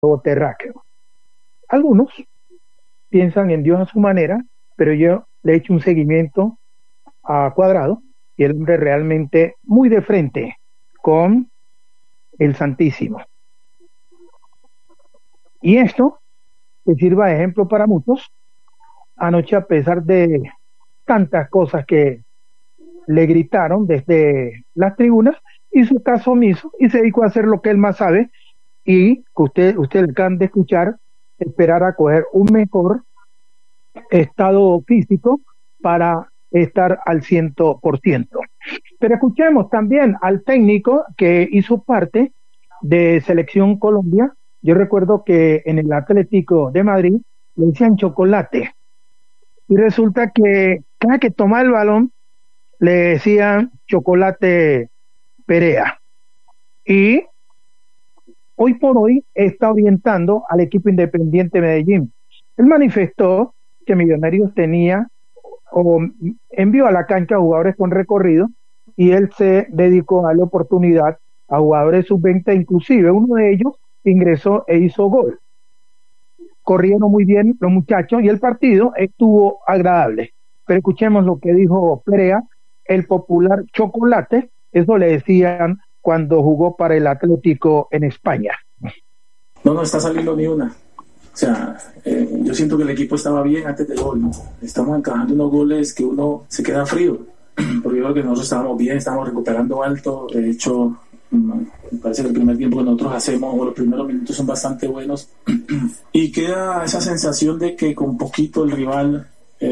globo terráqueo. Algunos piensan en Dios a su manera, pero yo le he hecho un seguimiento a Cuadrado y el hombre realmente muy de frente con el Santísimo. Y esto que sirva de ejemplo para muchos. Anoche, a pesar de tantas cosas que le gritaron desde las tribunas, hizo caso omiso y se dedicó a hacer lo que él más sabe y que usted acaban de escuchar, esperar a coger un mejor estado físico para estar al 100%. Pero escuchemos también al técnico que hizo parte de Selección Colombia. Yo recuerdo que en el Atlético de Madrid le decían chocolate y resulta que cada que tomaba el balón le decían chocolate Perea. Y hoy por hoy está orientando al equipo Independiente Medellín. Él manifestó que Millonarios tenía o envió a la cancha a jugadores con recorrido y él se dedicó a darle oportunidad a jugadores sub-20, inclusive uno de ellos ingresó e hizo gol. Corrieron muy bien los muchachos y el partido estuvo agradable. Pero escuchemos lo que dijo Perea, el popular chocolate, eso le decían cuando jugó para el Atlético en España. No está saliendo ni una. O sea, yo siento que el equipo estaba bien antes del gol, ¿no? Estamos encajando unos goles que uno se queda frío, porque yo creo que nosotros estábamos bien, estábamos recuperando alto. De hecho, me parece que el primer tiempo que nosotros hacemos, o los primeros minutos son bastante buenos, y queda esa sensación de que con poquito el rival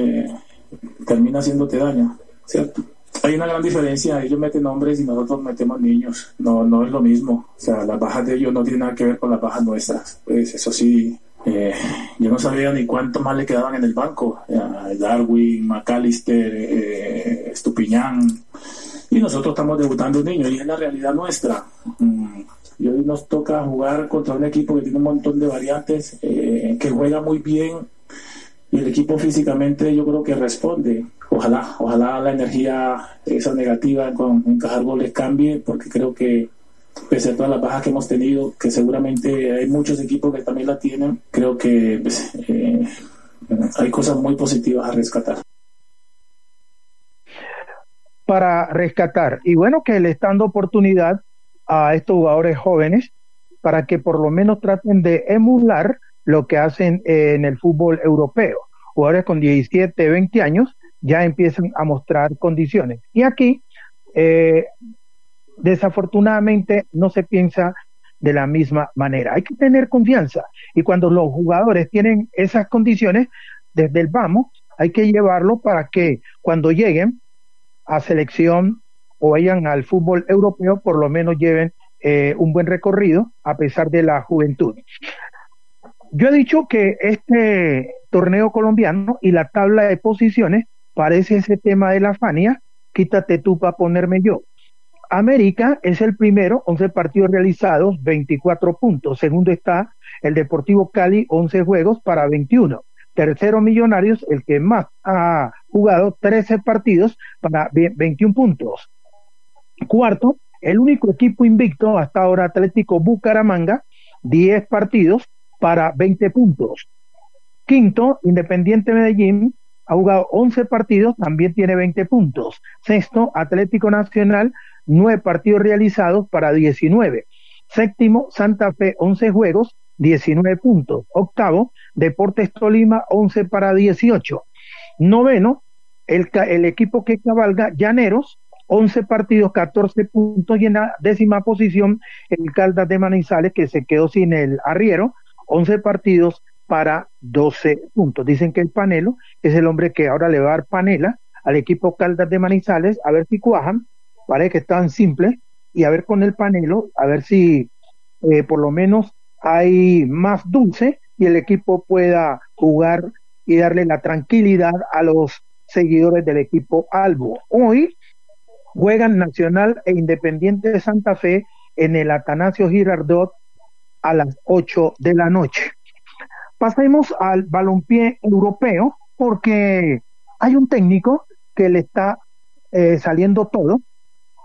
termina haciéndote daño, ¿cierto? Hay una gran diferencia, ellos meten hombres y nosotros metemos niños, no es lo mismo. O sea, las bajas de ellos no tienen nada que ver con las bajas nuestras, pues eso sí. Yo no sabía ni cuánto más le quedaban en el banco, Darwin, McAllister, Estupiñán, y nosotros estamos debutando niños y es la realidad nuestra. Y hoy nos toca jugar contra un equipo que tiene un montón de variantes, que juega muy bien, y el equipo físicamente yo creo que responde. Ojalá la energía esa negativa con encajar goles cambie, porque creo que pese a todas las bajas que hemos tenido, que seguramente hay muchos equipos que también la tienen, creo que pues, hay cosas muy positivas a rescatar. Para rescatar, y bueno, que le están dando oportunidad a estos jugadores jóvenes para que por lo menos traten de emular lo que hacen en el fútbol europeo. Jugadores con 17, 20 años ya empiezan a mostrar condiciones. Y aquí, desafortunadamente, no se piensa de la misma manera. Hay que tener confianza. Y cuando los jugadores tienen esas condiciones, desde el vamos, hay que llevarlo para que cuando lleguen a selección o vayan al fútbol europeo, por lo menos lleven un buen recorrido a pesar de la juventud. Yo he dicho que este torneo colombiano y la tabla de posiciones parece ese tema de la Fania, quítate tú para ponerme yo. América es el primero, 11 partidos realizados, 24 puntos. Segundo está el Deportivo Cali, 11 juegos para 21. Tercero Millonarios, el que más ha jugado, 13 partidos para 21 puntos. Cuarto, el único equipo invicto hasta ahora, Atlético Bucaramanga, 10 partidos para 20 puntos. Quinto, Independiente Medellín, ha jugado 11 partidos, también tiene 20 puntos. Sexto, Atlético Nacional, 9 partidos realizados para 19. Séptimo, Santa Fe, 11 juegos, 19 puntos. Octavo, Deportes Tolima, 11 para 18. Noveno, el equipo que cabalga, Llaneros, 11 partidos, 14 puntos, y en la 10ª posición, el Caldas de Manizales, que se quedó sin el arriero, 11 partidos para 12 puntos. Dicen que el Panelo es el hombre que ahora le va a dar panela al equipo Caldas de Manizales, a ver si cuajan, parece que están simples, y a ver con el Panelo, a ver si por lo menos hay más dulce y el equipo pueda jugar y darle la tranquilidad a los seguidores del equipo Albo. Hoy juegan Nacional e Independiente de Santa Fe en el Atanasio Girardot a las 8 de la noche. Pasemos al balompié europeo, porque hay un técnico que le está saliendo todo,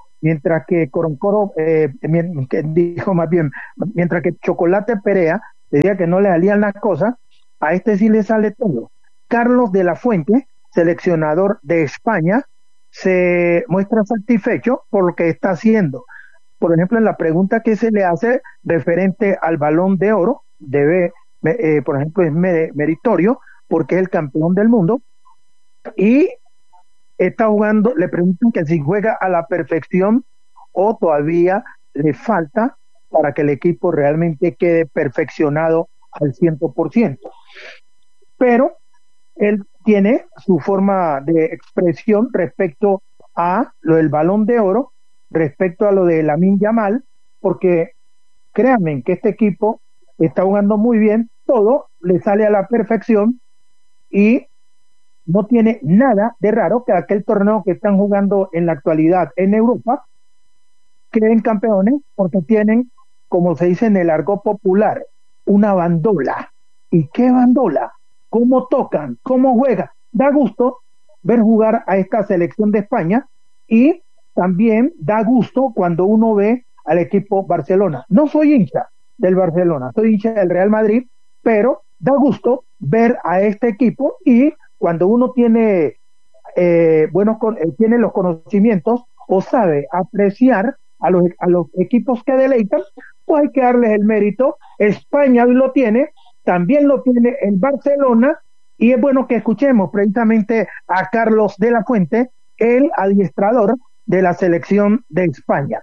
mientras que Coroncoro, que dijo más bien, mientras que Chocolate Perea decía que no le salían las cosas, a este sí le sale todo. Carlos de la Fuente, seleccionador de España, se muestra satisfecho por lo que está haciendo. Por ejemplo, en la pregunta que se le hace referente al Balón de Oro, por ejemplo, es meritorio porque es el campeón del mundo y está jugando, le preguntan que si juega a la perfección o todavía le falta para que el equipo realmente quede perfeccionado al 100%. Pero él tiene su forma de expresión respecto a lo del Balón de Oro, respecto a lo de Lamine Yamal, porque créanme que este equipo está jugando muy bien, todo le sale a la perfección y no tiene nada de raro que aquel torneo que están jugando en la actualidad en Europa queden campeones porque tienen, como se dice en el argot popular, una bandola. ¿Y qué bandola? ¿Cómo tocan? ¿Cómo juegan? Da gusto ver jugar a esta selección de España y también da gusto cuando uno ve al equipo Barcelona. No soy hincha del Barcelona, soy hincha del Real Madrid, pero da gusto ver a este equipo y cuando uno tiene tiene los conocimientos o sabe apreciar a los equipos que deleitan, pues hay que darles el mérito. España hoy lo tiene, también lo tiene el Barcelona, y es bueno que escuchemos precisamente a Carlos de la Fuente, el adiestrador de la selección de España.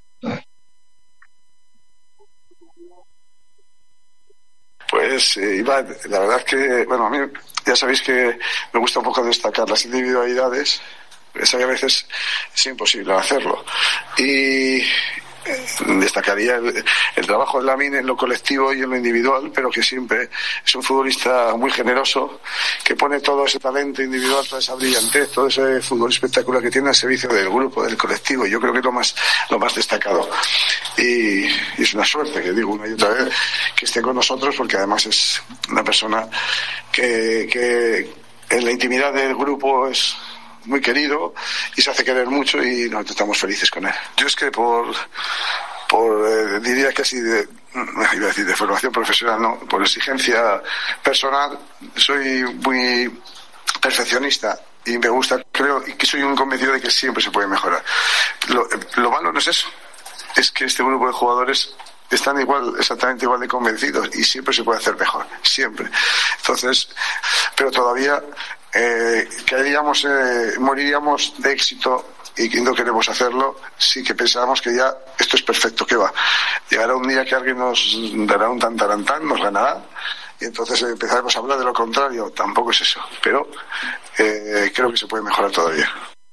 Pues Iván, la verdad es que, bueno, a mí ya sabéis que me gusta un poco destacar las individualidades, es que a veces es imposible hacerlo. Y destacaría el trabajo de Lamine en lo colectivo y en lo individual, pero que siempre es un futbolista muy generoso, que pone todo ese talento individual, toda esa brillantez, todo ese fútbol espectacular que tiene al servicio del grupo, del colectivo. Yo creo que es lo más destacado. Y es una suerte, que digo una y otra vez, que esté con nosotros, porque además es una persona que en la intimidad del grupo es muy querido y se hace querer mucho, y nosotros estamos felices con él. Yo es que diría casi de formación profesional, no, por exigencia personal, soy muy perfeccionista y me gusta, creo, y que soy un convencido de que siempre se puede mejorar. Lo malo no es eso, es que este grupo de jugadores están exactamente igual de convencidos, y siempre se puede hacer mejor, siempre. Entonces, pero todavía moriríamos de éxito, y no queremos hacerlo, sí que pensamos que ya esto es perfecto, que va. Llegará un día que alguien nos dará un tantarantán, nos ganará, y entonces empezaremos a hablar de lo contrario. Tampoco es eso, pero creo que se puede mejorar todavía.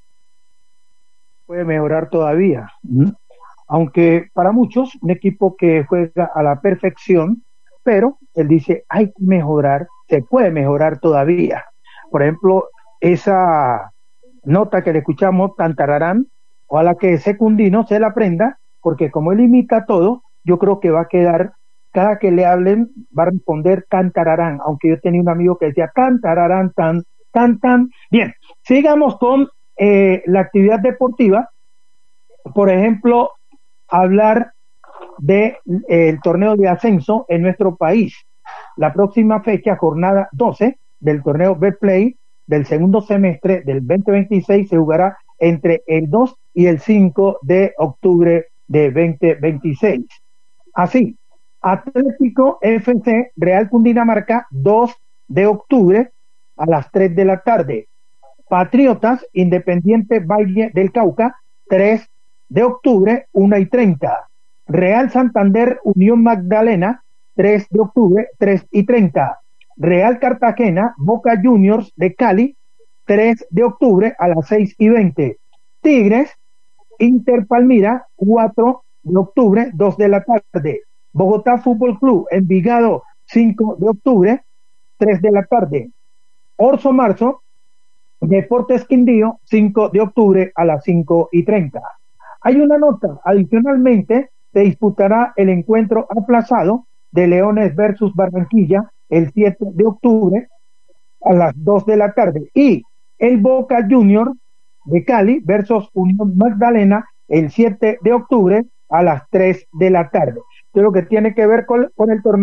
Puede mejorar todavía. Aunque para muchos, un equipo que juega a la perfección, pero él dice, hay que mejorar, se puede mejorar todavía. Por ejemplo, esa nota que le escuchamos, tantararán, ojalá que Secundino se la aprenda, porque como él imita todo, yo creo que va a quedar, cada que le hablen, va a responder tantararán, aunque yo tenía un amigo que decía tantararán, tan, tan, tan. Bien, sigamos con la actividad deportiva. Por ejemplo, hablar de el torneo de ascenso en nuestro país. La próxima fecha, jornada 12 del torneo Betplay del segundo semestre del 2026, se jugará entre el 2 y el 5 de octubre de 2026. Así, Atlético FC Real Cundinamarca, 2 de octubre a las 3 de la tarde. Patriotas Independiente Valle del Cauca, 3 de octubre, 1:30. Real Santander Unión Magdalena, 3 de octubre, 3:30. Real Cartagena Boca Juniors de Cali, 3 de octubre a las 6:20. Tigres Inter Palmira, 4 de octubre, 2 de la tarde. Bogotá Fútbol Club Envigado, 5 de octubre, 3 de la tarde. Orso Marzo Deportes Quindío, 5 de octubre a las 5:30. Hay una nota, adicionalmente se disputará el encuentro aplazado de Leones versus Barranquilla el 7 de octubre a las 2 de la tarde, y el Boca Junior de Cali versus Unión Magdalena el 7 de octubre a las 3 de la tarde. Todo lo que tiene que ver con el torneo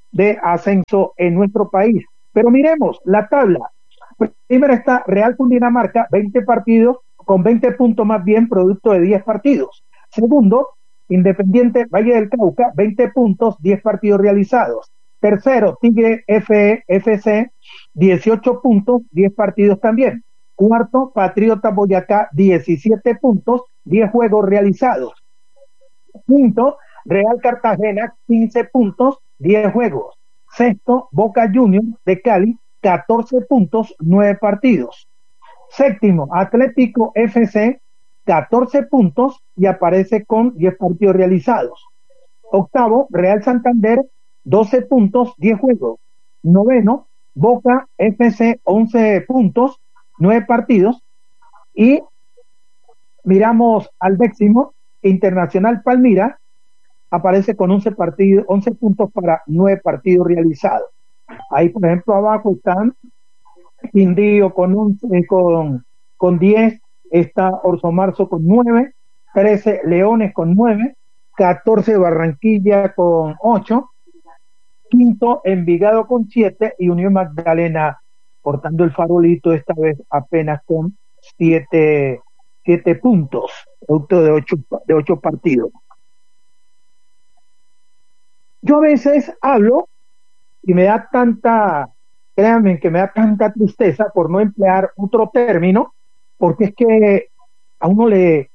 de ascenso en nuestro país. Pero miremos la tabla. Primero está Real Cundinamarca, 20 partidos, con 20 puntos más bien, producto de 10 partidos. Segundo, Independiente Valle del Cauca, 20 puntos, 10 partidos realizados. Tercero, Tigre FC, 18 puntos, 10 partidos también. Cuarto, Patriota Boyacá, 17 puntos, 10 juegos realizados. Quinto, Real Cartagena, 15 puntos, 10 juegos. Sexto, Boca Juniors de Cali, 14 puntos, 9 partidos. Séptimo, Atlético FC, 14 puntos y aparece con 10 partidos realizados. Octavo, Real Santander, 12 puntos, 10 juegos. Noveno, Boca FC, 11 puntos, 9 partidos. Y miramos al décimo, Internacional Palmira, aparece con 11 puntos para 9 partidos realizados. Ahí, por ejemplo, abajo están Quindío con 10, está Orso Marzo con 9, 13 Leones con 9, 14 Barranquilla con 8, quinto Envigado con 7 y Unión Magdalena portando el farolito esta vez apenas con 7 puntos, producto de 8 partidos. Yo a veces hablo y créanme que me da tanta tristeza por no emplear otro término, porque es que a uno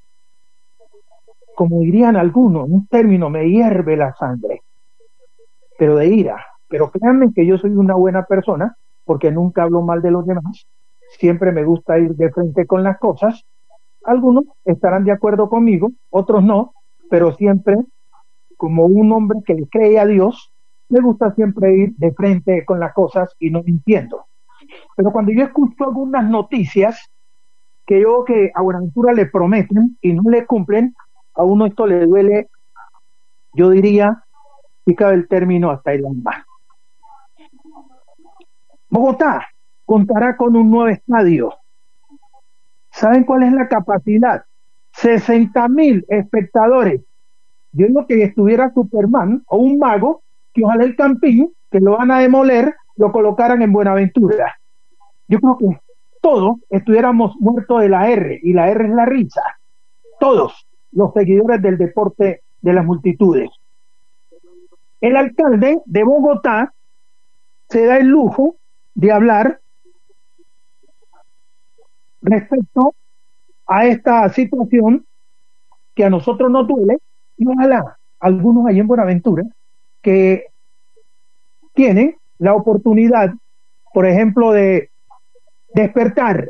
como dirían algunos, un término me hierve la sangre, pero de ira. Pero créanme que yo soy una buena persona, porque nunca hablo mal de los demás, siempre me gusta ir de frente con las cosas. Algunos estarán de acuerdo conmigo, otros no, pero siempre, como un hombre que le cree a Dios, me gusta siempre ir de frente con las cosas y no mintiendo. Pero cuando yo escucho algunas noticias que a Buenaventura le prometen y no le cumplen, a uno esto le duele, yo diría, si cabe el término, hasta el alma. Bogotá contará con un nuevo estadio. ¿Saben cuál es la capacidad? 60,000 espectadores. Yo digo que estuviera Superman o un mago, que ojalá el Campín, que lo van a demoler, lo colocaran en Buenaventura. Yo creo que todos estuviéramos muertos de la R, y la R es la risa. Todos los seguidores del deporte de las multitudes. El alcalde de Bogotá se da el lujo de hablar respecto a esta situación que a nosotros nos duele, y ojalá algunos ahí en Buenaventura que tienen la oportunidad, por ejemplo, de despertar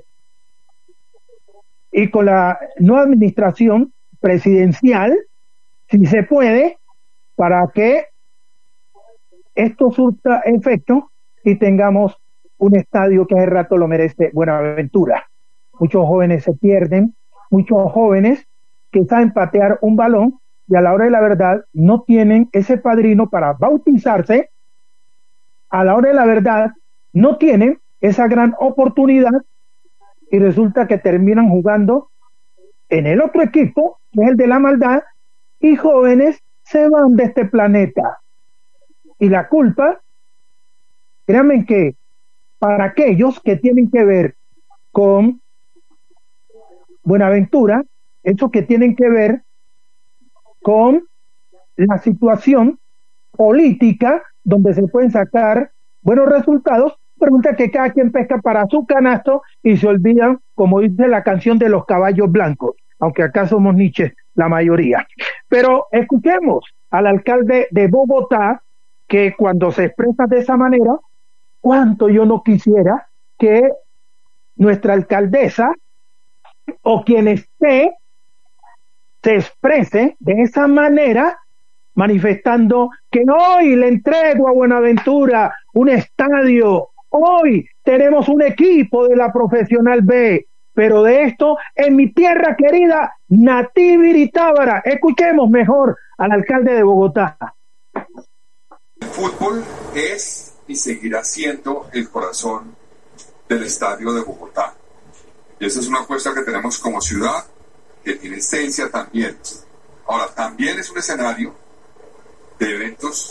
y con la nueva administración presidencial, si se puede, para que esto surta efecto y tengamos un estadio que hace rato lo merece Buenaventura. Muchos jóvenes se pierden, muchos jóvenes que saben patear un balón y a la hora de la verdad no tienen ese padrino para bautizarse, a la hora de la verdad no tienen esa gran oportunidad y resulta que terminan jugando en el otro equipo, que es el de la maldad, y jóvenes se van de este planeta. Y la culpa, créanme que para aquellos que tienen que ver con Buenaventura, eso que tienen que ver con la situación política donde se pueden sacar buenos resultados, pregunta que cada quien pesca para su canasto y se olvidan, como dice la canción de los caballos blancos, aunque acá somos Nietzsche la mayoría. Pero escuchemos al alcalde de Bogotá, que cuando se expresa de esa manera, cuánto yo no quisiera que nuestra alcaldesa o quien esté se exprese de esa manera, manifestando que hoy le entrego a Buenaventura un estadio, hoy tenemos un equipo de la Profesional B, pero de esto en mi tierra querida, Natividad Tábara. Escuchemos mejor al alcalde de Bogotá. El fútbol es y seguirá siendo el corazón del estadio de Bogotá. Y esa es una apuesta que tenemos como ciudad, que tiene esencia también. Ahora, también es un escenario de eventos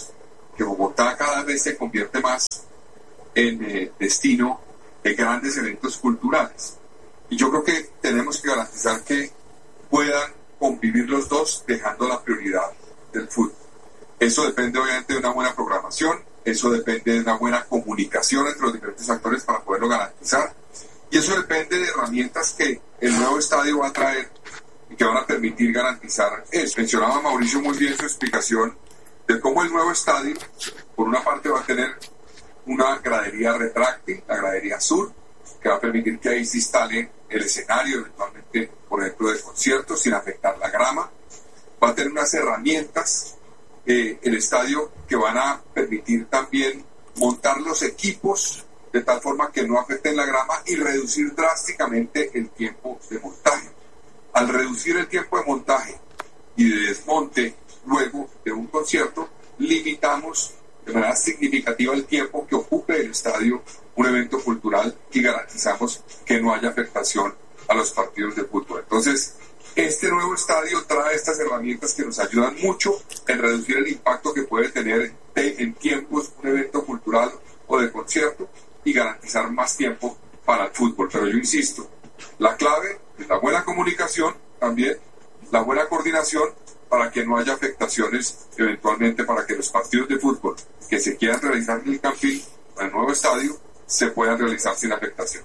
que Bogotá cada vez se convierte más en destino de grandes eventos culturales. Y yo creo que tenemos que garantizar que puedan convivir los dos, dejando la prioridad del fútbol. Eso depende obviamente de una buena programación, eso depende de una buena comunicación entre los diferentes actores para poderlo garantizar, y eso depende de herramientas que el nuevo estadio va a traer y que van a permitir garantizar eso. Mencionaba Mauricio muy bien su explicación de cómo el nuevo estadio, por una parte, va a tener una gradería retráctil, la gradería sur, que va a permitir que ahí se instale el escenario, eventualmente, por ejemplo, de conciertos, sin afectar la grama. Va a tener unas herramientas, el estadio, que van a permitir también montar los equipos de tal forma que no afecten la grama y reducir drásticamente el tiempo de montaje. Al reducir el tiempo de montaje y de desmonte luego de un concierto, limitamos de manera significativa el tiempo que ocupe el estadio un evento cultural y garantizamos que no haya afectación a los partidos de fútbol. Entonces, este nuevo estadio trae estas herramientas que nos ayudan mucho en reducir el impacto que puede tener en tiempos un evento cultural o de concierto y garantizar más tiempo para el fútbol. Pero yo insisto, la clave es la buena comunicación, también la buena coordinación, para que no haya afectaciones eventualmente, para que los partidos de fútbol que se quieran realizar en el Campín, en el nuevo estadio, se puedan realizar sin afectación.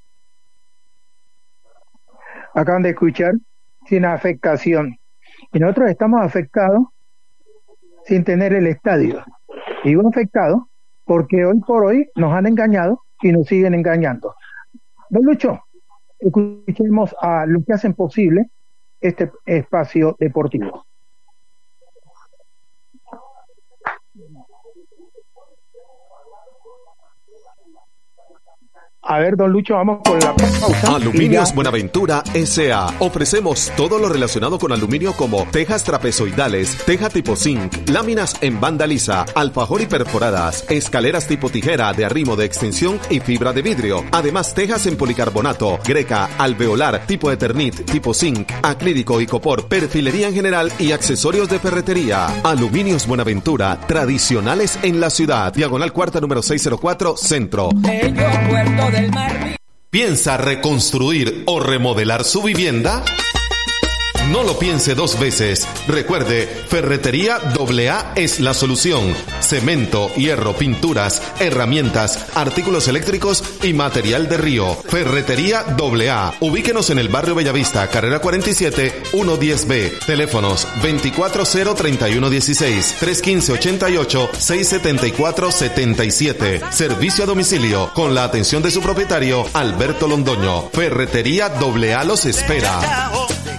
Acaban de escuchar sin afectación. Y nosotros estamos afectados sin tener el estadio. Digo afectados porque hoy por hoy nos han engañado y nos siguen engañando. Don Lucho, escuchemos a los que hacen posible este espacio deportivo. A ver, don Lucho, vamos con la pausa. Aluminios Buenaventura S.A. Ofrecemos todo lo relacionado con aluminio como tejas trapezoidales, teja tipo zinc, láminas en banda lisa, alfajor y perforadas, escaleras tipo tijera de arrimo de extensión y fibra de vidrio. Además, tejas en policarbonato, greca, alveolar, tipo eternit, tipo zinc, acrílico y copor, perfilería en general y accesorios de ferretería. Aluminios Buenaventura, tradicionales en la ciudad. Diagonal Cuarta número 604, Centro. ¿Piensa reconstruir o remodelar su vivienda? No lo piense dos veces. Recuerde, Ferretería AA es la solución. Cemento, hierro, pinturas, herramientas, artículos eléctricos y material de río. Ferretería AA. Ubíquenos en el barrio Bellavista, carrera 47, 110B. Teléfonos 240-3116, 315-88-674-77. Servicio a domicilio con la atención de su propietario, Alberto Londoño. Ferretería AA los espera.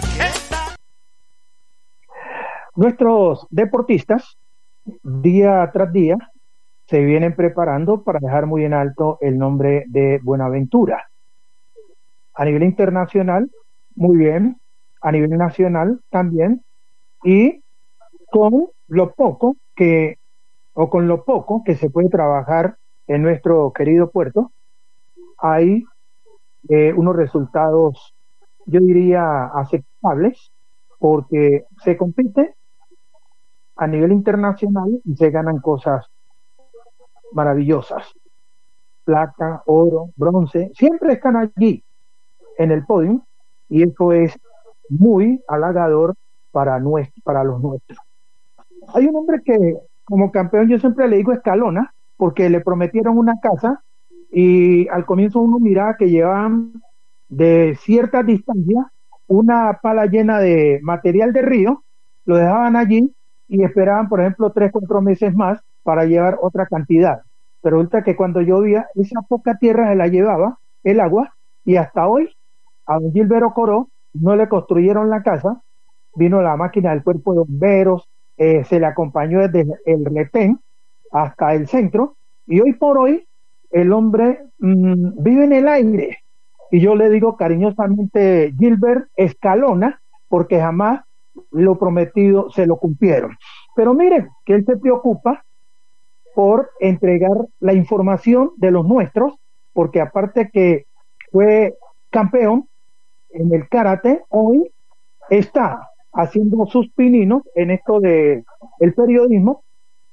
Nuestros deportistas, día tras día, se vienen preparando para dejar muy en alto el nombre de Buenaventura. A nivel internacional, muy bien, a nivel nacional también, y con lo poco que se puede trabajar en nuestro querido puerto, hay unos resultados, yo diría, aceptables, porque se compite a nivel internacional y se ganan cosas maravillosas. Plata, oro, bronce, siempre están allí en el podio y eso es muy halagador para los nuestros. Hay un hombre que como campeón yo siempre le digo Escalona, porque le prometieron una casa y al comienzo uno miraba que llevaban de cierta distancia una pala llena de material de río, lo dejaban allí y esperaban, por ejemplo, 3-4 meses más para llevar otra cantidad. Pero resulta que cuando llovía, esa poca tierra se la llevaba el agua y hasta hoy a don Gilberto Coró no le construyeron la casa, vino la máquina del cuerpo de bomberos, se le acompañó desde el retén hasta el centro y hoy por hoy el hombre vive en el aire. Y yo le digo cariñosamente Gilbert Escalona, porque jamás lo prometido se lo cumplieron. Pero miren, que él se preocupa por entregar la información de los nuestros, porque aparte que fue campeón en el karate, hoy está haciendo sus pininos en esto de el periodismo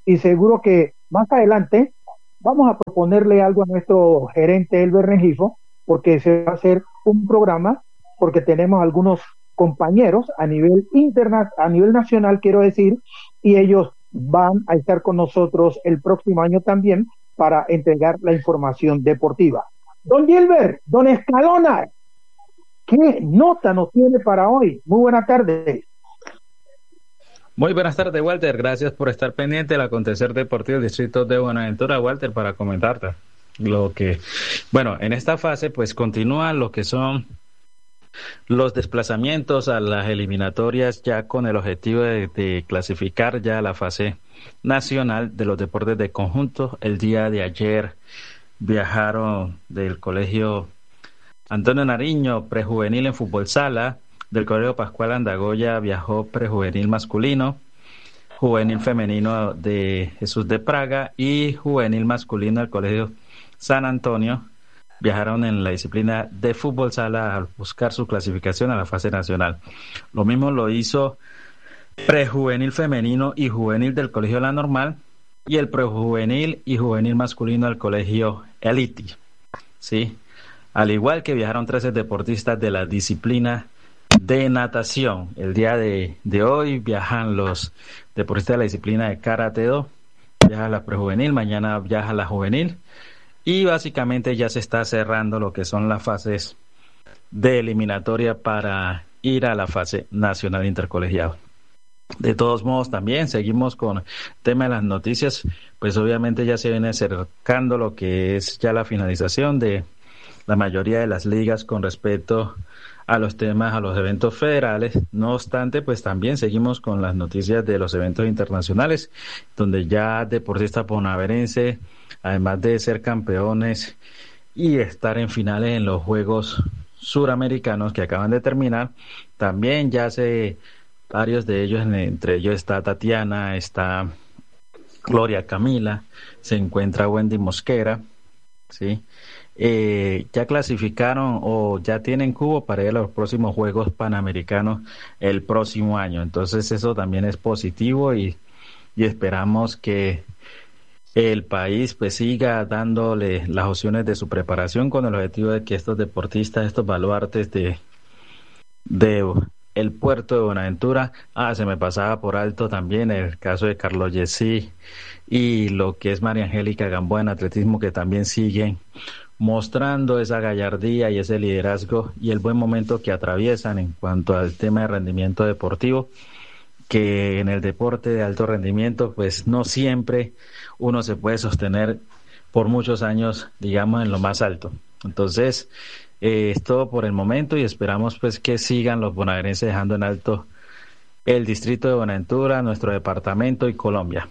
y seguro que más adelante vamos a proponerle algo a nuestro gerente Elber Rengifo, porque se va a hacer un programa, porque tenemos algunos compañeros a nivel nacional, quiero decir, y ellos van a estar con nosotros el próximo año también para entregar la información deportiva. Don Gilbert, don Escalona, ¿qué nota nos tiene para hoy? Muy buena tarde. Muy buenas tardes, Walter. Gracias por estar pendiente del acontecer deportivo del distrito de Buenaventura, Walter, para comentarte en esta fase pues continúan lo que son los desplazamientos a las eliminatorias, ya con el objetivo de clasificar ya a la fase nacional de los deportes de conjunto. El día de ayer viajaron del colegio Antonio Nariño, prejuvenil en fútbol sala, del colegio Pascual Andagoya viajó prejuvenil masculino, juvenil femenino de Jesús de Praga y juvenil masculino del colegio San Antonio. Viajaron en la disciplina de fútbol sala a buscar su clasificación a la fase nacional. Lo mismo lo hizo prejuvenil femenino y juvenil del colegio La Normal y el prejuvenil y juvenil masculino del colegio Elite. ¿Sí? Al igual que viajaron 13 deportistas de la disciplina de natación. El día de hoy viajan los deportistas de la disciplina de Karate Do, viaja la prejuvenil, mañana viaja la juvenil. Y básicamente ya se está cerrando lo que son las fases de eliminatoria para ir a la fase nacional intercolegial. De todos modos, también seguimos con el tema de las noticias, pues obviamente ya se viene acercando lo que es ya la finalización de la mayoría de las ligas con respecto a los temas, a los eventos federales. No obstante, pues también seguimos con las noticias de los eventos internacionales, donde ya deportistas bonaerenses, además de ser campeones y estar en finales en los Juegos Suramericanos que acaban de terminar, también ya varios de ellos, entre ellos está Tatiana, está Gloria Camila, se encuentra Wendy Mosquera, ¿sí? Ya clasificaron o ya tienen cubo para ir a los próximos Juegos Panamericanos el próximo año. Entonces eso también es positivo y esperamos que el país pues siga dándole las opciones de su preparación con el objetivo de que estos deportistas, estos baluartes de el puerto de Buenaventura, se me pasaba por alto también el caso de Carlos Yesí y lo que es María Angélica Gamboa en atletismo, que también siguen mostrando esa gallardía y ese liderazgo y el buen momento que atraviesan en cuanto al tema de rendimiento deportivo, que en el deporte de alto rendimiento pues no siempre uno se puede sostener por muchos años, digamos, en lo más alto. Entonces, es todo por el momento y esperamos pues que sigan los bonaerenses dejando en alto el distrito de Buenaventura, nuestro departamento y Colombia.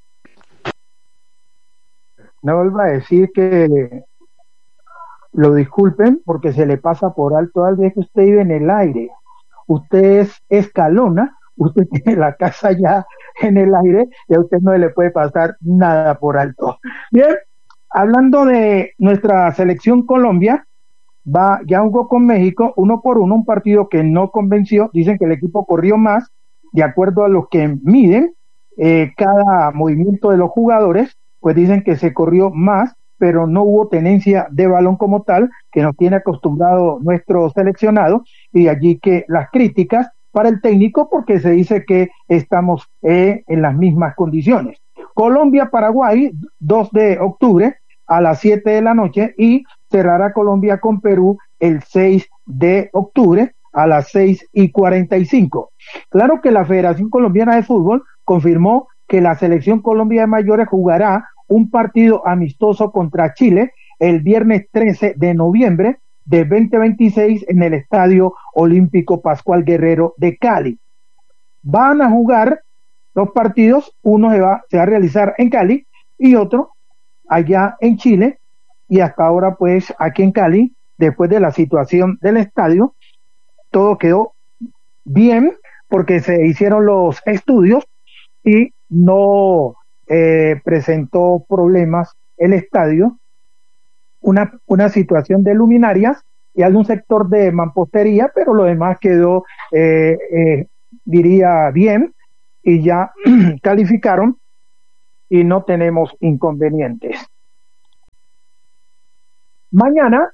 No vuelva a decir que lo disculpen porque se le pasa por alto algo, es que usted vive en el aire, usted es Escalona, usted tiene la casa ya en el aire y a usted no le puede pasar nada por alto. Bien, hablando de nuestra selección Colombia, ya jugó con México 1-1, un partido que no convenció. Dicen que el equipo corrió más, de acuerdo a lo que miden cada movimiento de los jugadores, pues dicen que se corrió más, pero no hubo tenencia de balón como tal, que nos tiene acostumbrado nuestro seleccionado, y allí que las críticas para el técnico, porque se dice que estamos en las mismas condiciones. Colombia-Paraguay, 2 de octubre a las 7 de la noche, y cerrará Colombia con Perú el 6 de octubre a las 6:45. Claro que la Federación Colombiana de Fútbol confirmó que la Selección Colombia de Mayores jugará un partido amistoso contra Chile el viernes 13 de noviembre de 2026 en el Estadio Olímpico Pascual Guerrero de Cali. Van a jugar 2 partidos, uno se va a realizar en Cali y otro allá en Chile, y hasta ahora pues aquí en Cali, después de la situación del estadio, todo quedó bien porque se hicieron los estudios y no presentó problemas el estadio, una situación de luminarias y algún sector de mampostería, pero lo demás quedó diría bien, y ya calificaron, y no tenemos inconvenientes. Mañana,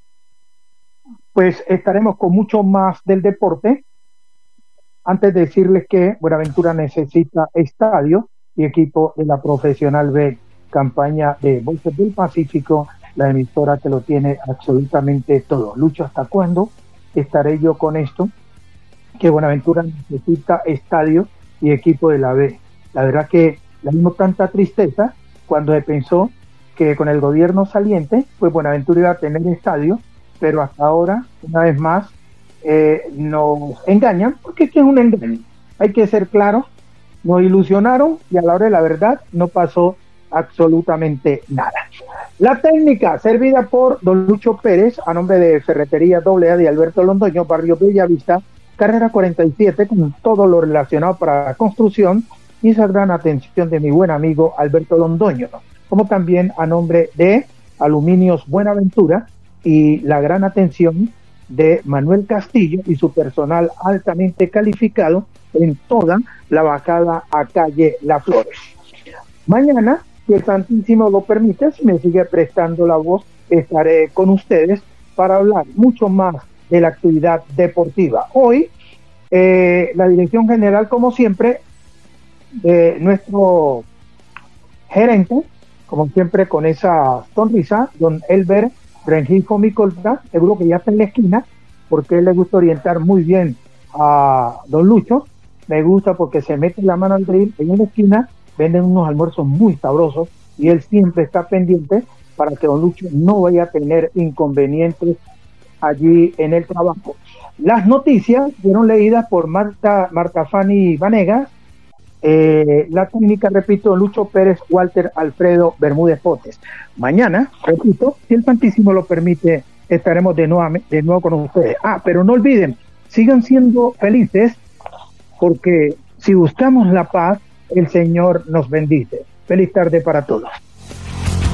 pues estaremos con mucho más del deporte. Antes de decirles que Buenaventura necesita estadio y equipo de la Profesional B, campaña de Voces del Pacífico, la emisora que lo tiene absolutamente todo. Lucho, ¿hasta cuándo estaré yo con esto? Que Buenaventura necesita estadio y equipo de la B. La verdad que le dimos tanta tristeza cuando se pensó que con el gobierno saliente, pues Buenaventura iba a tener estadio, pero hasta ahora, una vez más, nos engañan, porque es que es un engaño. Hay que ser claros, nos ilusionaron y a la hora de la verdad no pasó absolutamente nada. La técnica servida por don Lucho Pérez a nombre de Ferretería AA de Alberto Londoño, barrio Bellavista, carrera 47, con todo lo relacionado para la construcción y esa gran atención de mi buen amigo Alberto Londoño, como también a nombre de Aluminios Buenaventura y la gran atención de Manuel Castillo y su personal altamente calificado en toda la bajada a calle Las Flores. Mañana, si el Santísimo lo permite, si me sigue prestando la voz, estaré con ustedes para hablar mucho más de la actividad deportiva. Hoy, la dirección general, como siempre, de nuestro gerente, como siempre con esa sonrisa, don Elber Rengifo Micolta, seguro que ya está en la esquina, porque él le gusta orientar muy bien a don Lucho. Me gusta porque se mete la mano al drill, en una esquina venden unos almuerzos muy sabrosos y él siempre está pendiente para que don Lucho no vaya a tener inconvenientes allí en el trabajo. Las noticias fueron leídas por Marta Fanny Vanegas, la técnica, repito, Lucho Pérez, Walter Alfredo Bermúdez Potes. Mañana, repito, si el Santísimo lo permite, estaremos de nuevo con ustedes. Pero no olviden, sigan siendo felices, porque si buscamos la paz, el Señor nos bendice. Feliz tarde para todos.